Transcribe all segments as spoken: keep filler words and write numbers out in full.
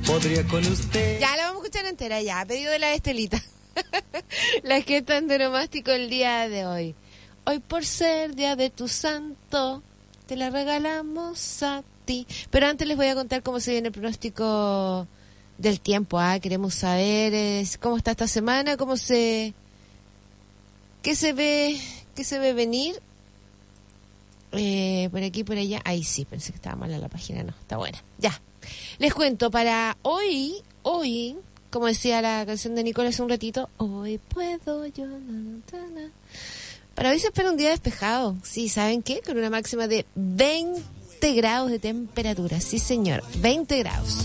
podría con usted. Ya la vamos a escuchar entera, ya, a pedido de la Estelita. La que está en Denomástico el día de hoy. Hoy por ser día de tu santo, te la regalamos a ti. Pero antes les voy a contar cómo se viene el pronóstico del tiempo. Ah, queremos saber eh, cómo está esta semana, cómo se... ¿Qué se ve, qué se ve venir? Eh, por aquí, por allá. Ahí sí, pensé que estaba mala la página. No, está buena. Ya. Les cuento, para hoy, hoy, como decía la canción de Nicole hace un ratito, hoy puedo yo... Na, na, na. Para hoy se espera un día despejado. Sí, ¿saben qué? Con una máxima de veinte grados de temperatura. Sí, señor, veinte grados.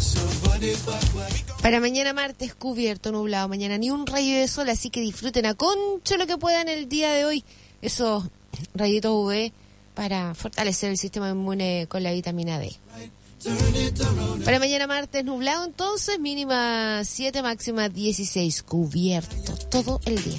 Para mañana martes, cubierto, nublado. Mañana ni un rayo de sol, así que disfruten a concho lo que puedan el día de hoy. Esos rayitos U V para fortalecer el sistema inmune con la vitamina D. Para mañana martes, nublado entonces, mínima siete, máxima dieciséis, cubierto todo el día.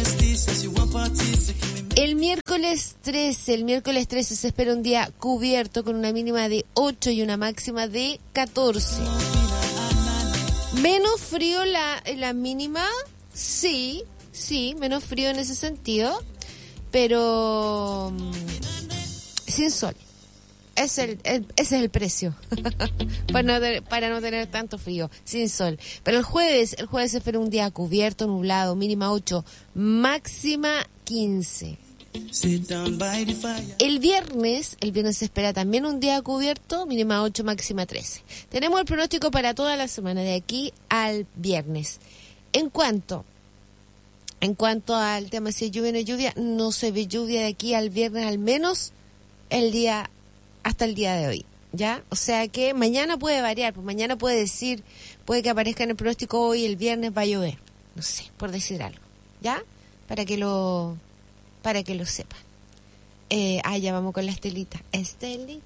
El miércoles trece, el miércoles trece se espera un día cubierto con una mínima de ocho y una máxima de catorce. Menos frío la, la mínima, sí, sí, menos frío en ese sentido, pero um, sin sol. Es el, el, ese es el precio para, no tener, para no tener tanto frío, sin sol. Pero el jueves, el jueves se espera un día cubierto, nublado, mínima ocho, máxima quince. El viernes, el viernes se espera también un día cubierto, mínima ocho, máxima trece. Tenemos el pronóstico para toda la semana, de aquí al viernes. En cuanto, en cuanto al tema si hay lluvia o no hay lluvia, no se ve lluvia de aquí al viernes, al menos el día hasta el día de hoy, ¿ya? O sea que mañana puede variar, pues mañana puede decir, puede que aparezca en el pronóstico hoy, el viernes va a llover, no sé, por decir algo, ¿ya? Para que lo, para que lo sepan. Eh, ah, ya vamos con la Estelita. Estelita.